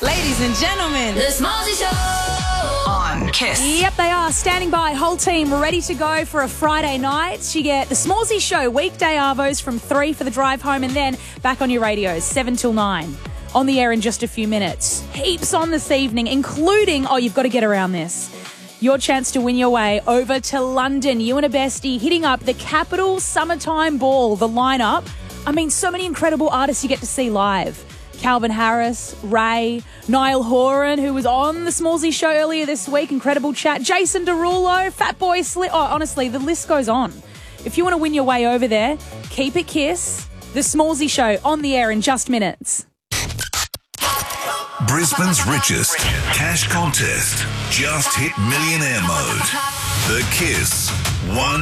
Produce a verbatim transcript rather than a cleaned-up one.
Ladies and gentlemen, The Smallzy Show on Kiss. Yep, they are. Standing by, whole team ready to go for a Friday night. You get The Smallzy Show, weekday arvos from three for the drive home, and then back on your radios, seven till nine. On the air in just a few minutes. Heaps on this evening, including, oh, you've got to get around this. Your chance to win your way over to London. You and a bestie hitting up the Capital Summertime Ball, the lineup. I mean, so many incredible artists you get to see live. Calvin Harris, Ray, Niall Horan, who was on the Smallzy Show earlier this week. Incredible chat. Jason Derulo, Fatboy Slim. Oh, honestly, the list goes on. If you want to win your way over there, keep it Kiss. The Smallzy Show on the air in just minutes. Brisbane's richest cash contest just hit millionaire mode. The Kiss one